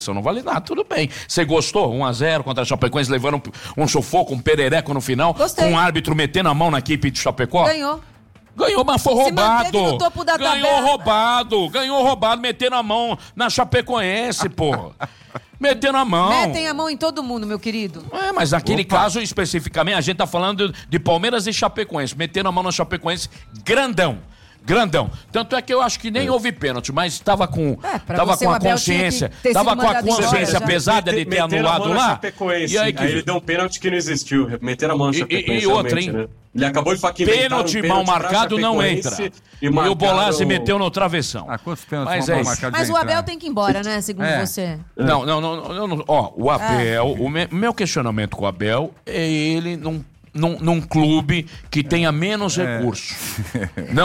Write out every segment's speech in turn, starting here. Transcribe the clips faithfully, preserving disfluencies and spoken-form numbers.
Isso não vale nada, tudo bem. Você gostou? um a zero contra a Chapecoense, levando um, um sufoco, um perereco no final. Gostei. Com o árbitro metendo a mão na equipe de Chapecó. Ganhou. Ganhou, mas foi Se roubado. manteve no topo da Ganhou tabela. roubado. Ganhou roubado, metendo a mão na Chapecoense, porra. Metendo a mão. Metem a mão em todo mundo, meu querido. É, mas naquele Opa. caso especificamente, a gente tá falando de Palmeiras e Chapecoense. Metendo a mão na Chapecoense, grandão. Grandão. Tanto é que eu acho que nem é. houve pênalti, mas estava com, É, pra tava você, com o a Abel consciência. tinha que ter Tava sido com a mandado embora consciência já. pesada de ter Meteram a anulado mão na lá. Chapecoense. E aí, aí, que... aí ele deu um pênalti que não existiu. Meteram a mão na E- Chapecoense. e- e outra, realmente, hein? né? Ele acabou de falar que inventaram Pênalti um mal pra marcado não entra. Chapecoense E, o marcaram- Bolazzi meteu no travessão. Ah, quantos pênaltis Mas mal é isso. marcados Mas já o Abel entraram? tem que ir embora, né? Segundo É. você. Não, não, não, não, não. Ó, o Abel, o me- meu questionamento com o Abel é ele num, num, num clube que tenha menos recursos. Não,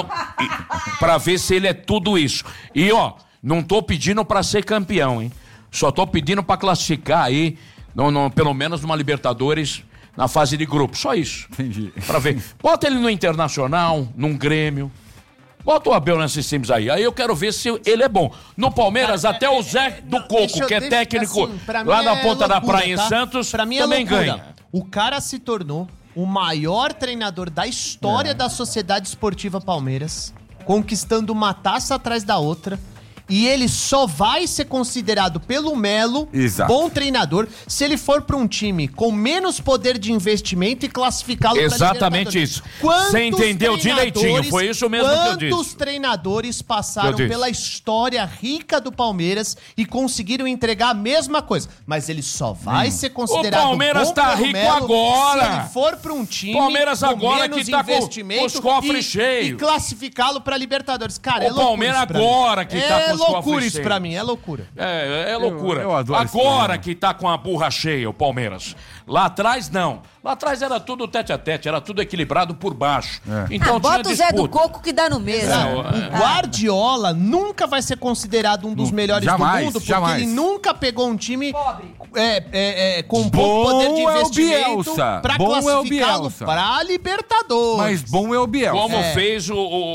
e- pra ver se ele é tudo isso. E, ó, não tô pedindo pra ser campeão, hein? Só tô pedindo pra classificar aí, no, no- pelo menos numa Libertadores, na fase de grupo. Só isso. Entendi. Pra ver. Bota ele no Internacional, num Grêmio. Bota o Abel nesses times aí. Aí eu quero ver se ele é bom. No Palmeiras, até o Zé do Coco, Deixa eu- que é deixa- técnico assim, pra lá mim na é ponta da loucura, praia em tá? Santos, Pra mim é também loucura. ganha. O cara se tornou o maior treinador da história da Sociedade Esportiva Palmeiras, conquistando uma taça atrás da outra. E ele só vai ser considerado pelo Melo Exato. bom treinador se ele for para um time com menos poder de investimento e classificá-lo para Exatamente isso. Você entendeu direitinho, foi isso mesmo que eu disse. Quantos treinadores passaram Eu disse. pela história rica do Palmeiras e conseguiram entregar a mesma coisa? Mas ele só vai ser considerado O Palmeiras bom tá pelo rico Melo agora. se ele for para um time Palmeiras com agora menos que tá com investimento os cofres e, cheios. e classificá-lo para Libertadores. Cara, é O loucura Palmeiras isso pra mim. agora que tá com É os loucura cofres isso cheios. pra mim, é loucura. É, é loucura. Eu- eu adoro esse Agora programa. que tá com a burra cheia, o Palmeiras. Lá atrás, não. Lá atrás era tudo tete a tete, era tudo equilibrado por baixo. É. Então Ah, bota tinha o Zé do disputa. Coco que dá no mesmo. É, O Guardiola nunca vai ser considerado um dos Não, melhores jamais, do mundo, porque jamais. ele nunca pegou um time é, é, é, com Bom pouco poder de é o investimento Bielsa. pra Bom é o classificá-lo Bielsa. pra Libertadores. Mas bom é o Biel. Como É. fez o,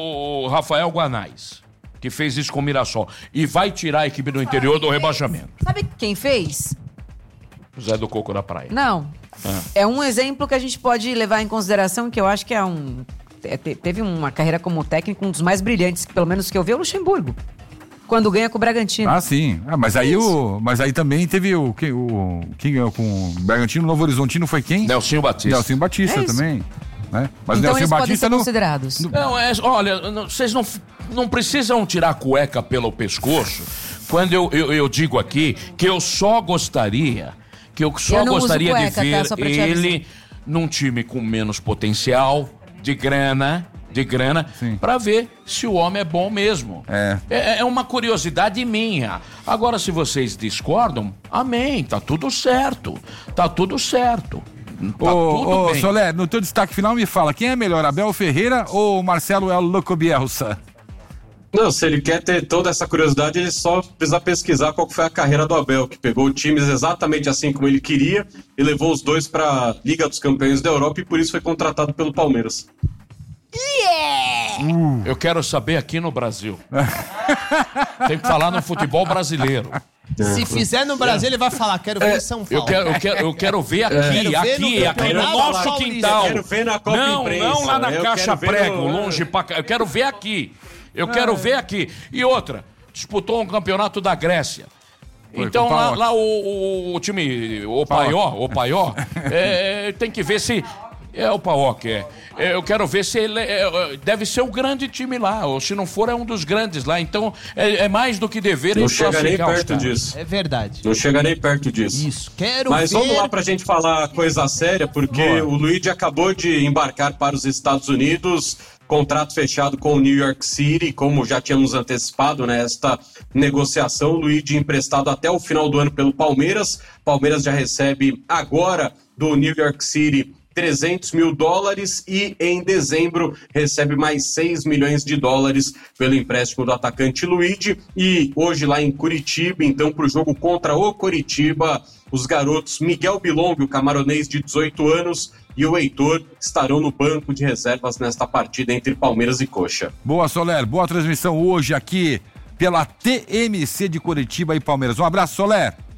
o Rafael Guanais, que fez isso com o Mirassol. E vai tirar a equipe do interior do rebaixamento. Sabe quem fez? O Zé do Coco da Praia. Não. É um exemplo que a gente pode levar em consideração, que eu acho que é um... é, te- teve uma carreira como técnico, um dos mais brilhantes, pelo menos que eu vi, é o Luxemburgo. Quando ganha com o Bragantino. Ah, sim. Ah, mas aí o, mas aí também teve o quem, o quem ganhou com o Bragantino, Novo Horizontino foi quem? Nelsinho Batista. Nelson Batista É isso. também, né? Mas então Nelson eles podem Batista ser não. considerados. Não, é, olha, não- vocês não, não precisam tirar a cueca pelo pescoço quando eu, eu, eu digo aqui que eu só gostaria, que eu só Eu não uso gostaria cueca, de tá? ver Só pra te ele num time com menos potencial, de grana, de grana, Sim. pra ver se o homem é bom mesmo. É. É, é uma curiosidade minha. Agora, se vocês discordam, amém, tá tudo certo. Tá tudo certo. Tá Ô, tudo ô, bem. Soler, no teu destaque final me fala, quem é melhor, Abel Ferreira ou Marcelo El Loco Bielsa? Não, se ele quer ter toda essa curiosidade, ele só precisa pesquisar qual que foi a carreira do Abel, que pegou times exatamente assim como ele queria e levou os dois para a Liga dos Campeões da Europa e por isso foi contratado pelo Palmeiras. Eu quero saber aqui no Brasil. Tem que falar no futebol brasileiro. Se fizer no Brasil, ele vai falar, quero ver em São Paulo. Eu quero, eu quero, eu quero ver aqui, Quero ver aqui, no aqui no Campeonato nosso Paulista. quintal. Quero ver na Copa não, Imprensa. não lá na Eu caixa quero ver prego, no- longe pra cá. Eu quero ver aqui. Eu quero ver aqui. E outra, disputou um campeonato da Grécia. Foi Então com o lá, Paok. lá o, o- o time, o Paió, o Paió, é, tem que ver se... É o Paok, é. É, Eu quero ver se ele é, é, deve ser o grande time lá, ou se não for é um dos grandes lá. Então é, é mais do que dever Não ele chega nem classificar os perto caras. disso. É verdade. Não chega nem perto disso. Isso, quero Mas ver... vamos lá pra gente falar coisa séria, porque Boa. o Luigi acabou de embarcar para os Estados Unidos, contrato fechado com o New York City, como já tínhamos antecipado nesta negociação, o Luigi emprestado até o final do ano pelo Palmeiras. Palmeiras já recebe agora do New York City trezentos mil dólares e em dezembro recebe mais seis milhões de dólares pelo empréstimo do atacante Luigi. E hoje lá em Curitiba, então para o jogo contra o Coritiba, os garotos Miguel Bilong, o camaronês de dezoito anos, e o Heitor estarão no banco de reservas nesta partida entre Palmeiras e Coxa. Boa, Soler, boa transmissão hoje aqui pela T M C de Curitiba e Palmeiras. Um abraço, Soler.